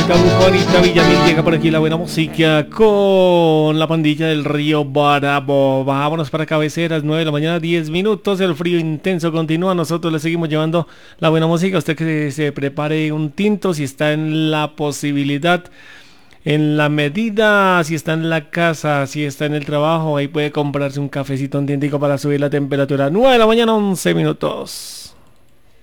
Juanita Villamil llega por aquí la buena música con la pandilla del río Barabo. Vámonos para cabeceras, 9 de la mañana, 10 minutos. El frío intenso continúa. Nosotros le seguimos llevando la buena música. Usted que se prepare un tinto si está en la posibilidad, en la medida, si está en la casa, si está en el trabajo. Ahí puede comprarse un cafecito, un tintico para subir la temperatura. 9 de la mañana, 11 minutos.